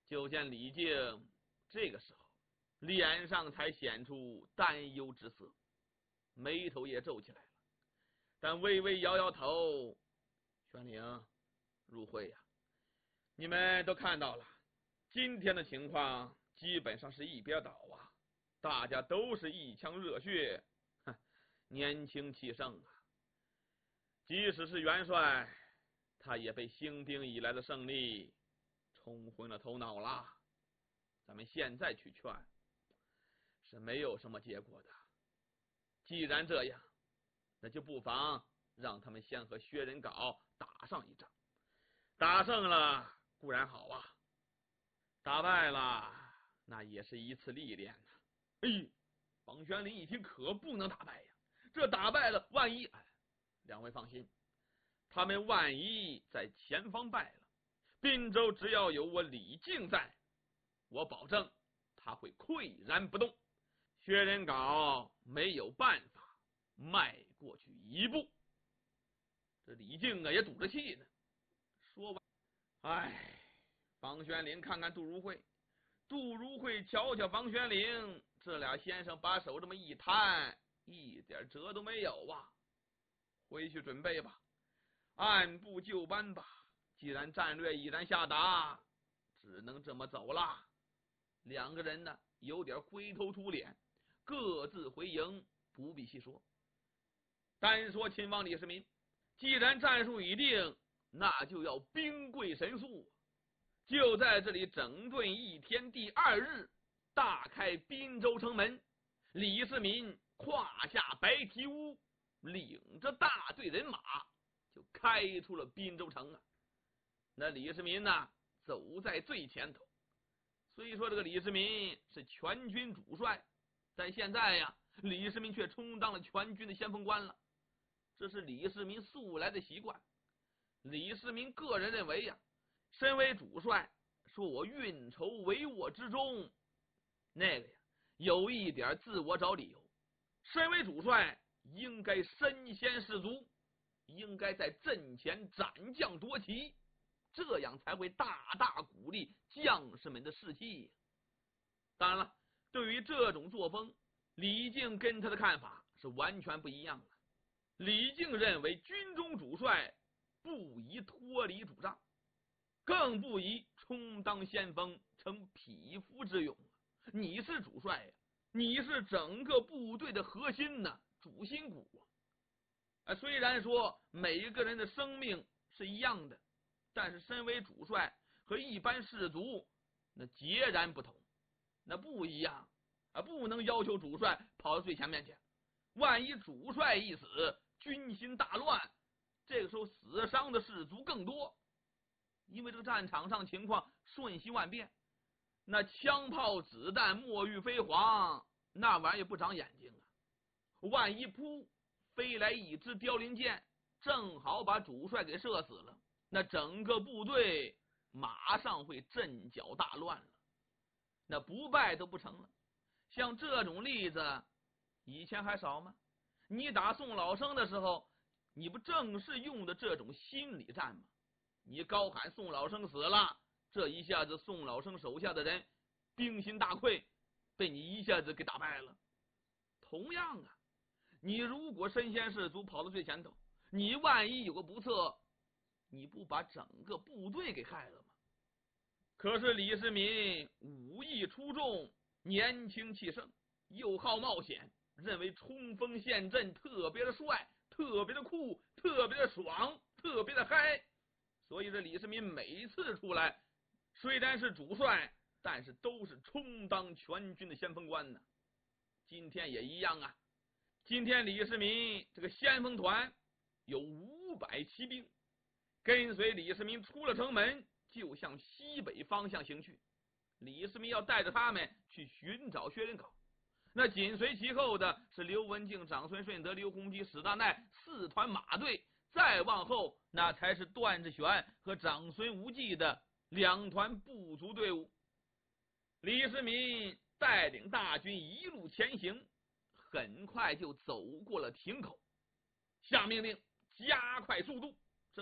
就见李靖这个时候脸上才显出担忧之色，眉头也皱起来了，但微微摇摇头。玄灵、入会呀，你们都看到了，今天的情况基本上是一边倒啊，大家都是一腔热血，年轻气盛啊。即使是元帅，他也被兴兵以来的胜利冲昏了头脑了。咱们现在去劝是没有什么结果的。既然这样，那就不妨让他们先和薛仁镐打上一仗，打胜了固然好啊，打败了那也是一次历练呐。房玄龄一听，可不能打败呀，这打败了万一……两位放心，他们万一在前方败了，滨州只要有我李靖在，我保证他会岿然不动，薛仁镐没有办法迈过去一步。这李靖也赌着气呢。说完，房玄龄看看杜如晦，杜如晦瞧瞧房玄龄，这俩先生把手这么一摊，一点辙都没有啊。回去准备吧，按部就班吧。既然战略已然下达，只能这么走了。两个人呢，有点灰头土脸，各自回营，不必细说。单说秦王李世民，既然战术已定，那就要兵贵神速。就在这里整顿一天，第二日大开滨州城门，李世民胯下白蹄乌，领着大队人马就开出了滨州城啊。那李世民呢，走在最前头。虽说这个李世民是全军主帅，但现在呀，李世民却充当了全军的先锋官了。这是李世民素来的习惯。李世民个人认为呀，身为主帅，说我运筹帷幄之中，那个呀，有一点自我找理由。身为主帅，应该身先士卒，应该在阵前斩将夺旗，这样才会大大鼓励将士们的士气。当然了，对于这种作风，李靖跟他的看法是完全不一样的。李靖认为军中主帅不宜脱离主帐，更不宜充当先锋成匹夫之勇。你是主帅呀，你是整个部队的核心呢，主心骨啊。虽然说每个人的生命是一样的，但是身为主帅和一般士卒那截然不同，那不一样啊，不能要求主帅跑到最前面去。万一主帅一死，军心大乱，这个时候死伤的士卒更多。因为这个战场上情况瞬息万变，那枪炮子弹墨玉飞黄，那玩意儿不长眼睛啊。万一飞来一支凋零箭，正好把主帅给射死了，那整个部队马上会阵脚大乱了，那不败都不成了。像这种例子以前还少吗？你打宋老生的时候，你不正是用的这种心理战吗？你高喊宋老生死了，这一下子宋老生手下的人兵心大溃，被你一下子给打败了。同样啊，你如果身先士卒跑到最前头，你万一有个不测，你不把整个部队给害了吗？可是李世民武艺出众，年轻气盛，又好冒险，认为冲锋陷阵特别的帅，特别的酷，特别的爽，特别的嗨。所以这李世民每次出来，虽然是主帅，但是都是充当全军的先锋官呢。今天也一样啊。今天李世民这个先锋团有500骑兵，跟随李世民出了城门，就向西北方向行去。李世民要带着他们去寻找薛仁镐。那紧随其后的是刘文静、长孙顺德、刘洪基、史大钫4团马队，再往后那才是段志玄和长孙无忌的2团部族队伍。李世民带领大军一路前行，很快就走过了亭口，下命令加快速度，